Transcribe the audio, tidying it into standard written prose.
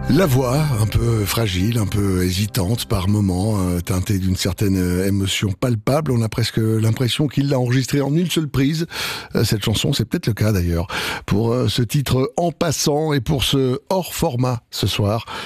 La voix, un peu fragile, un peu hésitante par moments, teintée d'une certaine émotion palpable. On a presque l'impression qu'il l'a enregistrée en une seule prise. Cette chanson, c'est peut-être le cas d'ailleurs. Pour ce titre En passant et pour ce hors format ce soir,